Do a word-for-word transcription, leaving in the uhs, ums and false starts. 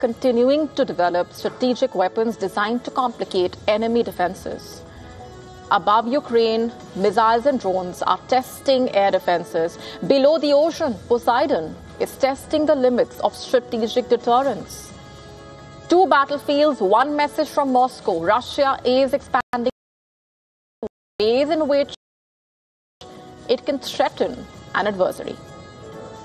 continuing to develop strategic weapons designed to complicate enemy defenses. Above Ukraine, missiles and drones are testing air defenses. Below the ocean, Poseidon is testing the limits of strategic deterrence. Two battlefields, one message from Moscow. Russia is expanding ways in which it can threaten an adversary.